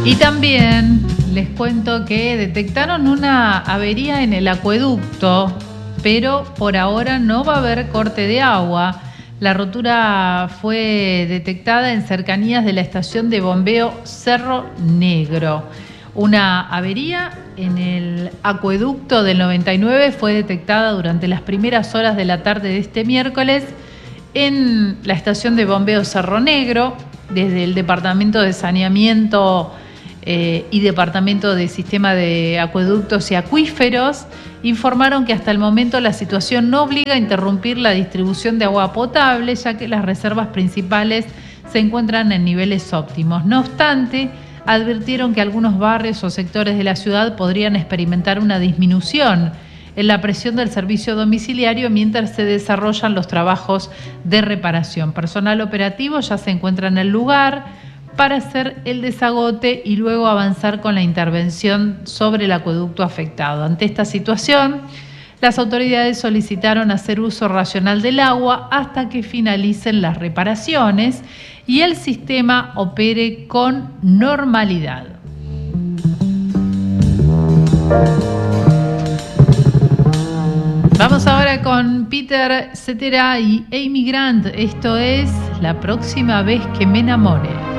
Y también les cuento que detectaron una avería en el acueducto, pero por ahora no va a haber corte de agua. La rotura fue detectada en cercanías de la estación de bombeo Cerro Negro. Una avería en el acueducto del 99 fue detectada durante las primeras horas de la tarde de este miércoles en la estación de bombeo Cerro Negro. Desde el Departamento de Saneamiento y Departamento de Sistema de Acueductos y Acuíferos informaron que hasta el momento la situación no obliga a interrumpir la distribución de agua potable, ya que las reservas principales se encuentran en niveles óptimos. No obstante, advirtieron que algunos barrios o sectores de la ciudad podrían experimentar una disminución en la presión del servicio domiciliario mientras se desarrollan los trabajos de reparación. Personal operativo ya se encuentra en el lugar para hacer el desagote y luego avanzar con la intervención sobre el acueducto afectado. Ante esta situación, las autoridades solicitaron hacer uso racional del agua hasta que finalicen las reparaciones y el sistema opere con normalidad. Vamos ahora con Peter Cetera y Amy Grant. Esto es La próxima vez que me enamore.